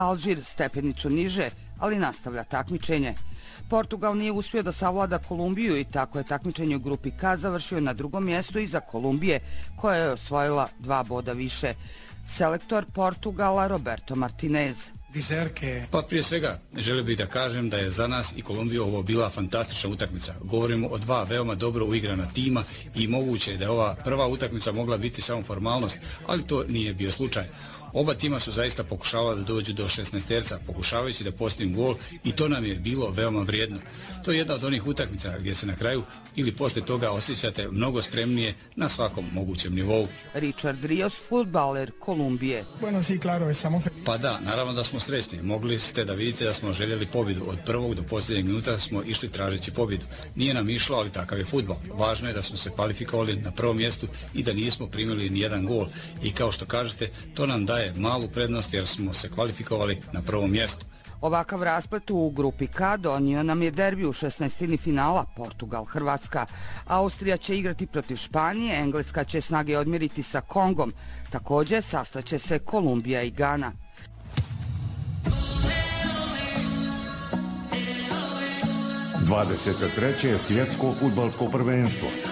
Alžir stepenicu niže, ali nastavlja takmičenje. Portugal nije uspio da savlada Kolumbiju i tako je takmičenje u grupi K završio na drugom mjestu iza Kolumbije, koja je osvojila 2 boda više. Selektor Portugala Roberto Martinez. Pa prije svega želio bih da kažem da je za nas i Kolumbiju ovo bila fantastična utakmica. Govorimo o 2 veoma dobro uigrana tima i moguće je da je ova prva utakmica mogla biti samo formalnost, ali to nije bio slučaj. Oba tima su zaista pokušavala da dođu do 16-terca, pokušavajući da postignu gol i to nam je bilo veoma vrijedno. To je jedna od onih utakmica gdje se na kraju ili poslije toga osjećate mnogo spremnije na svakom mogućem nivou. Richard Rios, fudbaler Kolumbije. Pa da, naravno da smo srećni. Mogli ste da vidite da smo željeli pobjedu. Od prvog do posljednjeg minuta smo išli tražeći pobjedu. Nije nam išlo, ali takav je fudbal. Važno je da smo se kvalifikovali na prvom mjestu i da nismo primili ni jedan gol. I kao što kažete, to nam daje malu prednost jer smo se kvalifikovali na prvom mjestu. Ovakav rasplet u grupi K donio nam je derbi u 16. finala Portugal-Hrvatska. Austrija će igrati protiv Španije, Engleska će snage odmjeriti sa Kongom. Također sastaće se Kolumbija i Gana. Dvadeset treće svjetsko fudbalsko prvenstvo.